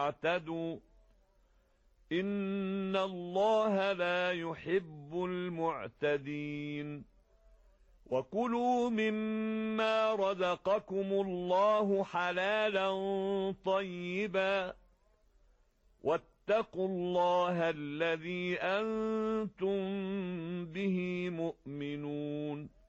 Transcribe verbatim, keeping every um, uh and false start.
تعتدوا إن الله لا يحب المعتدين وكلوا مما رزقكم الله حلالا طيبا واتقوا الله الذي أنتم به مؤمنون